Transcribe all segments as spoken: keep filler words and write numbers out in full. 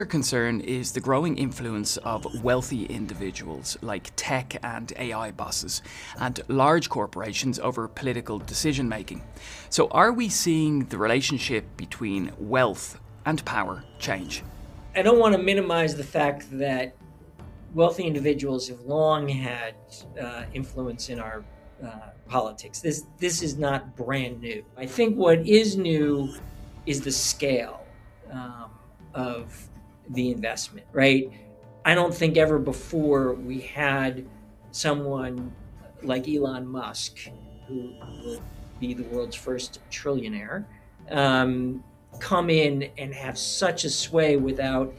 Concern is the growing influence of wealthy individuals like tech and A I bosses and large corporations over political decision making. So are we seeing the relationship between wealth and power change? I don't want to minimize the fact that wealthy individuals have long had uh, influence in our uh, politics. This this is not brand new. I think what is new is the scale um, of the investment, right? I don't think ever before we had someone like Elon Musk, who will be the world's first trillionaire, um, come in and have such a sway without,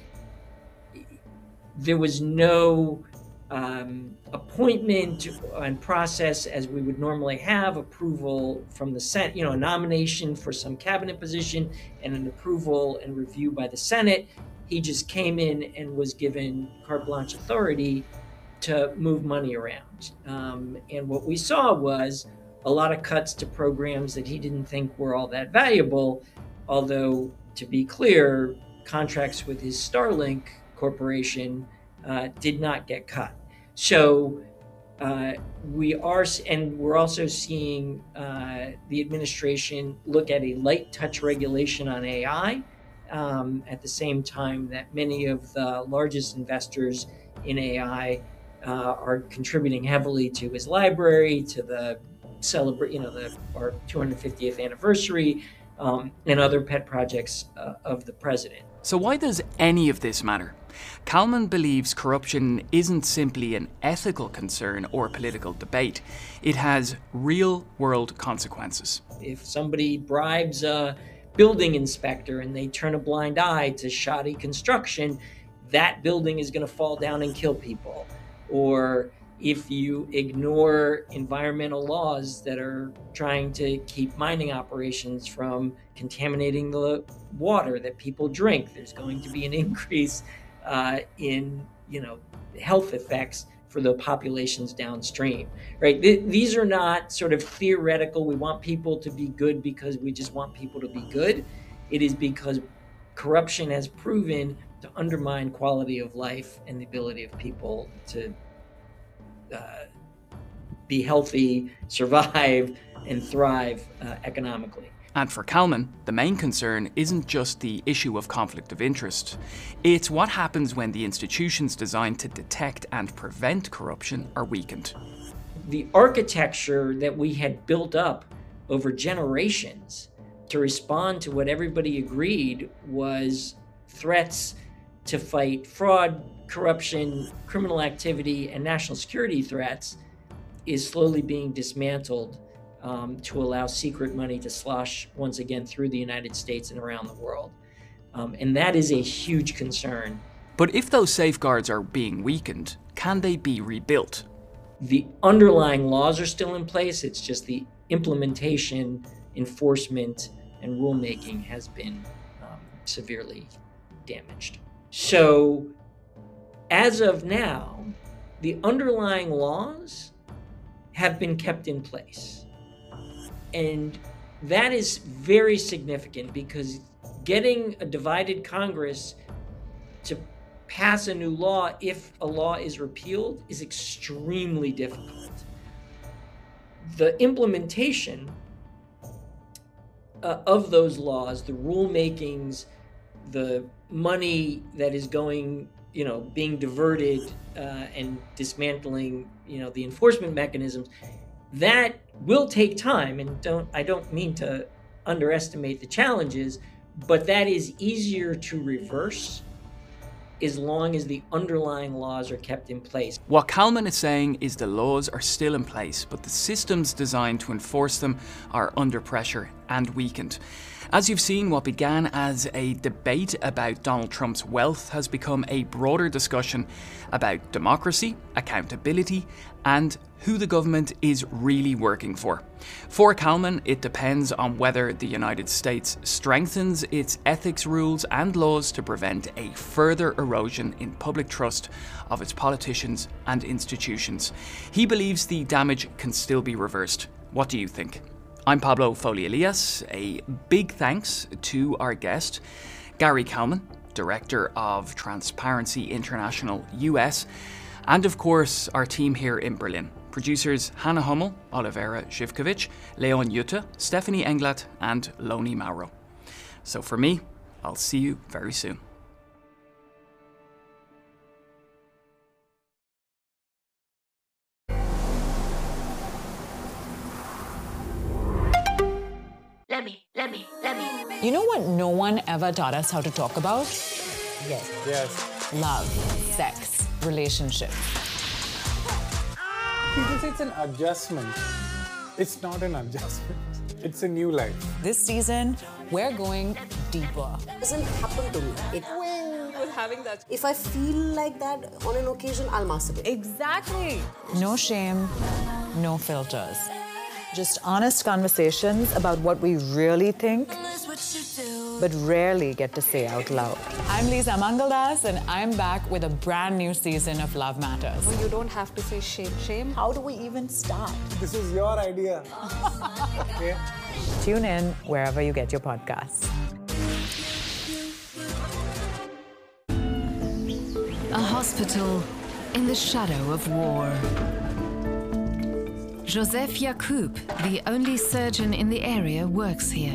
there was no um, appointment and process as we would normally have, approval from the Senate, you know, a nomination for some cabinet position and an approval and review by the Senate. He just came in and was given carte blanche authority to move money around. Um, and what we saw was a lot of cuts to programs that he didn't think were all that valuable, although, to be clear, contracts with his Starlink corporation uh, did not get cut. So uh, we are, and we're also seeing uh, the administration look at a light touch regulation on A I. Um, at the same time that many of the largest investors in A I uh, are contributing heavily to his library, to the celebrate, you know, the our two hundred fiftieth anniversary, um, and other pet projects uh, of the president. So why does any of this matter? Kalman believes corruption isn't simply an ethical concern or political debate. It has real-world consequences. If somebody bribes a building inspector and they turn a blind eye to shoddy construction, that building is going to fall down and kill people. Or if you ignore environmental laws that are trying to keep mining operations from contaminating the water that people drink, there's going to be an increase uh, in, you know, health effects for the populations downstream, right? Th- these are not sort of theoretical, we want people to be good because we just want people to be good. It is because corruption has proven to undermine quality of life and the ability of people to uh, be healthy, survive, and thrive uh, economically. And for Kalman, the main concern isn't just the issue of conflict of interest. It's what happens when the institutions designed to detect and prevent corruption are weakened. The architecture that we had built up over generations to respond to what everybody agreed was threats to fight fraud, corruption, criminal activity, and national security threats is slowly being dismantled Um, to allow secret money to slosh once again through the United States and around the world. Um, and that is a huge concern. But if those safeguards are being weakened, can they be rebuilt? The underlying laws are still in place. It's just the implementation, enforcement, and rulemaking has been um, severely damaged. So as of now, the underlying laws have been kept in place. And that is very significant because getting a divided Congress to pass a new law, if a law is repealed, is extremely difficult. The implementation uh, of those laws, the rulemakings, the money that is going, you know, being diverted uh, and dismantling, you know, the enforcement mechanisms, that will take time, and don't I don't mean to underestimate the challenges, but that is easier to reverse as long as the underlying laws are kept in place. What Kalman is saying is the laws are still in place, but the systems designed to enforce them are under pressure and weakened. As you've seen, what began as a debate about Donald Trump's wealth has become a broader discussion about democracy, accountability, and who the government is really working for. For Kalman, it depends on whether the United States strengthens its ethics rules and laws to prevent a further erosion in public trust of its politicians and institutions. He believes the damage can still be reversed. What do you think? I'm Pablo Foley Elias. A big thanks to our guest, Gary Kalman. Director of Transparency International U S, and of course our team here in Berlin. Producers Hannah Hummel, Olivera Zhivkovic, Leon Jutta, Stephanie Englat and Loni Mauro. So for me, I'll see you very soon. Let me, let me, let me. You know what no one ever taught us how to talk about? Yes. Yes. Love, sex, relationships. People say it's an adjustment. It's not an adjustment. It's a new life. This season, we're going deeper. It doesn't happen to me. It, With having that. if I feel like that on an occasion, I'll masturbate. Exactly. No shame, no filters. Just honest conversations about what we really think, but rarely get to say out loud. I'm Lisa Mangaldas, and I'm back with a brand new season of Love Matters. You don't have to say shame, shame. How do we even start? This is your idea. Okay? Tune in wherever you get your podcasts. A hospital in the shadow of war. Joseph Yacoub, the only surgeon in the area, works here.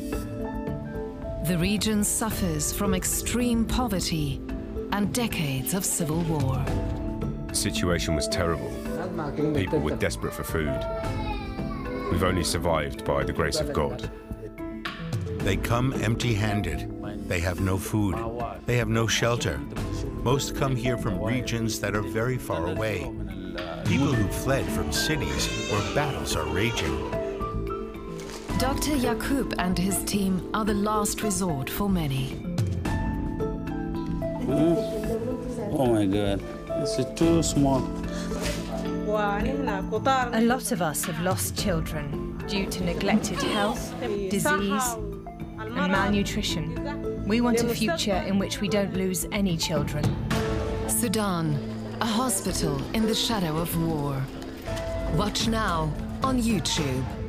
The region suffers from extreme poverty and decades of civil war. The situation was terrible. People were desperate for food. We've only survived by the grace of God. They come empty-handed. They have no food. They have no shelter. Most come here from regions that are very far away. People who fled from cities where battles are raging. Doctor Yacoub and his team are the last resort for many. Mm. Oh my God, this is too small. A lot of us have lost children due to neglected health, disease, and malnutrition. We want a future in which we don't lose any children. Sudan, a hospital in the shadow of war. Watch now on YouTube.